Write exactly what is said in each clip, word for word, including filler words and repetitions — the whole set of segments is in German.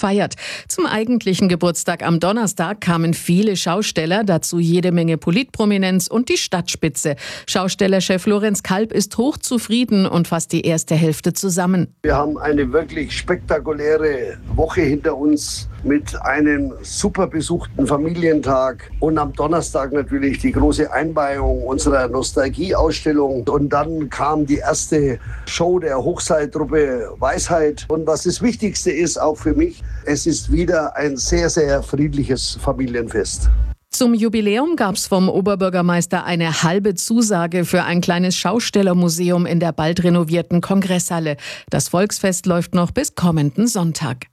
gefeiert. Zum eigentlichen Geburtstag am Donnerstag kamen viele Schausteller, dazu jede Menge Politprominenz und die Stadtspitze. Schaustellerchef Lorenz Kalb ist hochzufrieden und fasst die erste Hälfte zusammen. Wir haben eine wirklich spektakuläre Woche hinter uns mit einem super besuchten Familientag und am Donnerstag natürlich die große Einweihung unserer Nostalgieausstellung. Und dann kam die erste Show der Hochseiltruppe Weisheit. Und was das Wichtigste ist, auch für mich, es ist wieder ein sehr, sehr friedliches Familienfest. Zum Jubiläum gab's vom Oberbürgermeister eine halbe Zusage für ein kleines Schaustellermuseum in der bald renovierten Kongresshalle. Das Volksfest läuft noch bis kommenden Sonntag.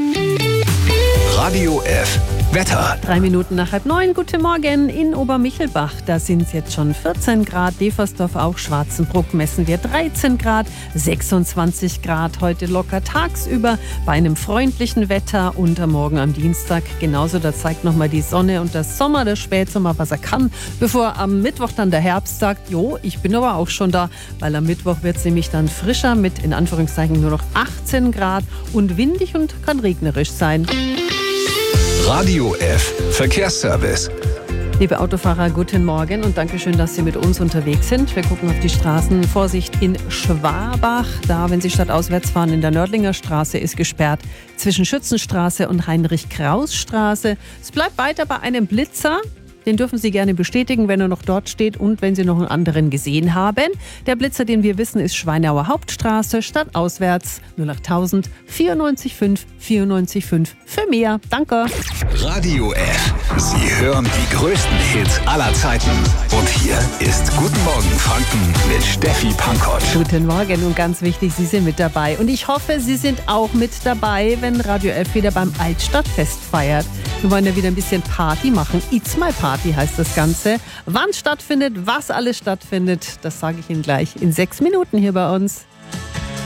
Radio F. Wetter. Drei Minuten nach halb neun. Guten Morgen in Obermichelbach. Da sind es jetzt schon vierzehn Grad. Deversdorf auch. Schwarzenbruck messen wir dreizehn Grad. sechsundzwanzig Grad heute locker tagsüber bei einem freundlichen Wetter. Und am Morgen am Dienstag genauso. Da zeigt nochmal die Sonne und der Sommer, der Spätsommer, was er kann. Bevor am Mittwoch dann der Herbst sagt, jo, ich bin aber auch schon da. Weil am Mittwoch wird es nämlich dann frischer mit in Anführungszeichen nur noch achtzehn Grad und windig und kann regnerisch sein. Radio F. Verkehrsservice. Liebe Autofahrer, guten Morgen und Dankeschön, dass Sie mit uns unterwegs sind. Wir gucken auf die Straßen. Vorsicht in Schwabach. Da, wenn Sie stadtauswärts fahren, in der Nördlinger Straße ist gesperrt zwischen Schützenstraße und Heinrich-Kraus-Straße. Es bleibt weiter bei einem Blitzer. Den dürfen Sie gerne bestätigen, wenn er noch dort steht und wenn Sie noch einen anderen gesehen haben. Der Blitzer, den wir wissen, ist Schweinauer Hauptstraße, stadtauswärts null acht tausend vierundneunzig fünf vierundneunzig fünf für mehr. Danke. Radio F. Sie hören die größten Hits aller Zeiten. Und hier ist Guten Morgen Franken mit Steffi Pankott. Guten Morgen und ganz wichtig, Sie sind mit dabei. Und ich hoffe, Sie sind auch mit dabei, wenn Radio F wieder beim Altstadtfest feiert. Wir wollen ja wieder ein bisschen Party machen. It's my Party heißt das Ganze. Wann stattfindet, was alles stattfindet, das sage ich Ihnen gleich in sechs Minuten hier bei uns.